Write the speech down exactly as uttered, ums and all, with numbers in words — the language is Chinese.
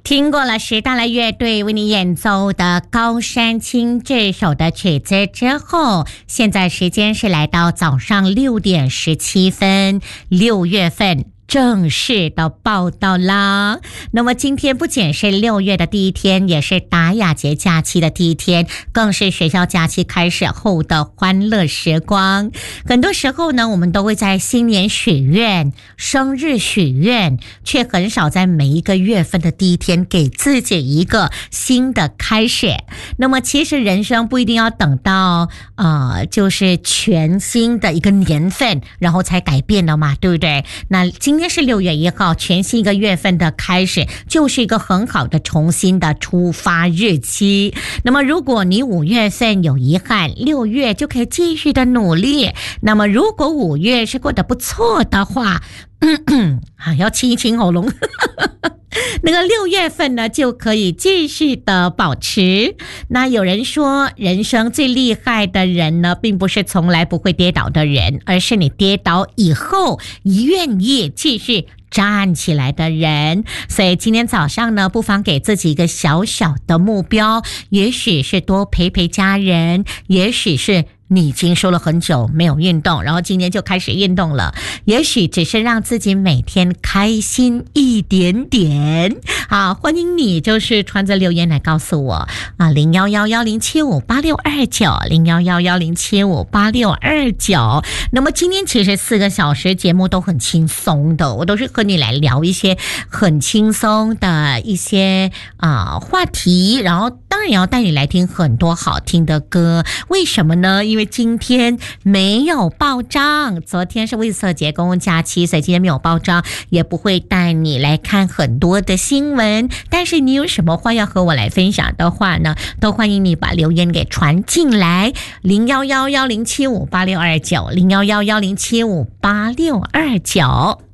听过了时大了乐队为你演奏的高山青这首的曲子之后，现在时间是来到早上六点十七分，六月份正式的报道啦。那么今天不仅是六月的第一天，也是达雅节假期的第一天，更是学校假期开始后的欢乐时光。很多时候呢，我们都会在新年许愿、生日许愿，却很少在每一个月份的第一天给自己一个新的开始。那么其实人生不一定要等到呃，就是全新的一个年份，然后才改变的嘛，对不对？那今今天是六月一号，全新一个月份的开始，就是一个很好的重新的出发日期。那么如果你五月份有遗憾，六月就可以继续的努力。那么如果五月是过得不错的话，嗯嗯，啊，要清一清喉咙。那个六月份呢，就可以继续的保持。那有人说，人生最厉害的人呢，并不是从来不会跌倒的人，而是你跌倒以后愿意继续站起来的人。所以今天早上呢，不妨给自己一个小小的目标，也许是多陪陪家人，也许是你已经说了很久没有运动，然后今天就开始运动了，也许只是让自己每天开心一点点。好，欢迎你就是传着留言来告诉我啊，零幺幺幺零七五八六二九，零幺幺幺零七五八六二九。那么今天其实四个小时节目都很轻松的，我都是和你来聊一些很轻松的一些啊、呃、话题，然后当然也要带你来听很多好听的歌。为什么呢？因为今天没有报章，昨天是卫色节公共假期，所以今天没有报章，也不会带你来看很多的新闻。但是你有什么话要和我来分享的话呢，都欢迎你把留言给传进来，零幺幺幺零七五八六二九，零幺幺幺零七五八六二九。